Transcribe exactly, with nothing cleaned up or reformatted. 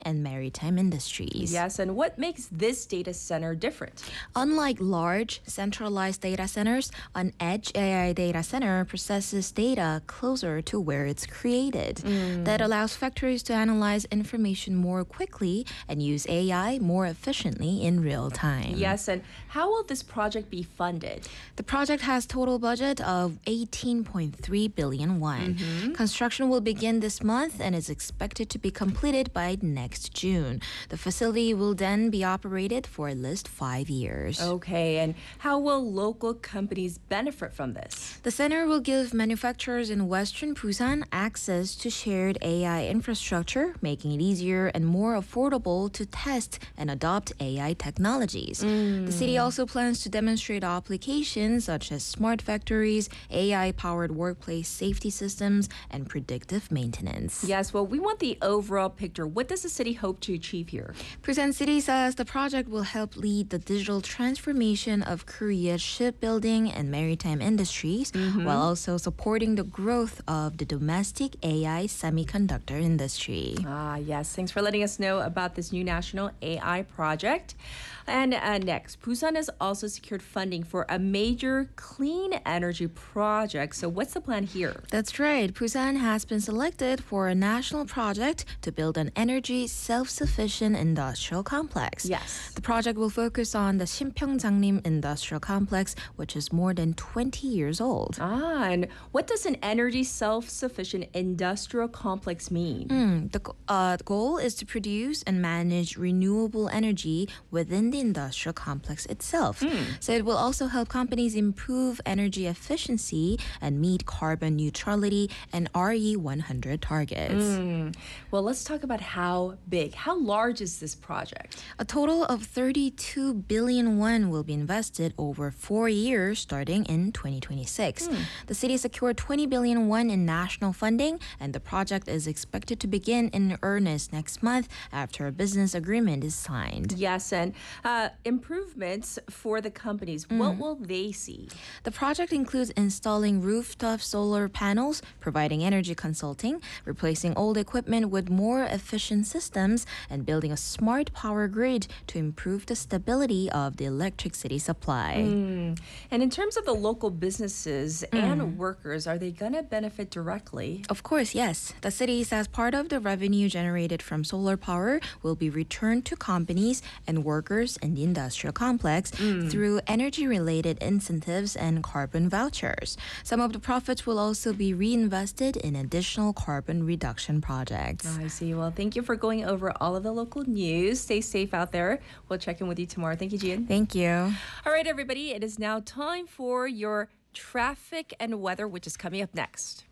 and maritime industries. Yes, and what makes this data center different? Unlike large, centralized data centers, an edge A I data center processes data closer to where it's created. Mm. That allows factories to analyze information more quickly and use A I more efficiently in real time. Yes, and how will this project be funded? The project has total budget of eighteen point three billion won. Mm-hmm. Construction will begin this month and is expected to be completed by next June. The facility will then be operated for at least five years. Okay, and how will local companies benefit from this? The center will give manufacturers in Western Busan access to shared A I infrastructure, making it easier and more affordable to test and adopt A I technologies. Mm. The city also plans to demonstrate applications such as smart factories, A I-powered workplace safety systems, and predictive maintenance. Yes, well, we want the overall picture. What does the city hope to achieve here? Busan City says the project will help lead the digital transformation of Korea's shipbuilding and maritime industries, Mm-hmm. while also supporting the growth of the domestic A I semiconductor industry. Ah, yes. Thanks for letting us know about this new national A I project. And uh, next, Busan has also secured funding for a major clean energy project. So what's the plan here? That's right. Busan has been selected for a national project to build an energy self-sufficient industrial complex. Yes. The project will focus on the Sinpyeong-Jangnim Industrial Complex, which is more than twenty years old. Ah, and what does an energy self-sufficient industrial complex mean? Mm, the go- uh, the goal is to produce and manage renewable energy within the industrial complex itself. So it will also help companies improve energy efficiency and meet carbon neutrality and R E one hundred targets. Mm. Well, let's talk about how big, how large is this project? A total of thirty-two billion won will be invested over four years starting in twenty twenty-six. The city secured twenty billion won in national funding, and the project is expected to begin in earnest next month after a business agreement is signed. Yes, and uh, improvements for the companies. What will they see? The project includes installing rooftop solar panels, providing energy consulting, replacing old equipment with more efficient systems, and building a smart power grid to improve the stability of the electricity supply. Mm. And in terms of the local businesses and workers, are they going to benefit directly? Of course, yes. The city says part of the revenue generated from solar power will be returned to companies and workers in the industrial complex through energy-related incentives and carbon vouchers. Some of the profits will also be reinvested in additional carbon reduction projects. I see. Well, thank you for going over all of the local news. Stay safe out there. We'll check in with you tomorrow. Thank you, Jian. Thank you. All right, everybody. It is now time for your traffic and weather, which is coming up next.